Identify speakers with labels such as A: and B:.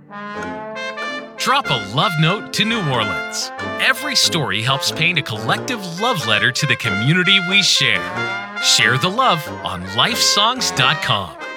A: Drop a love note to New Orleans. Every story helps paint a collective love letter to the community we share. Share the love on lifesongs.com.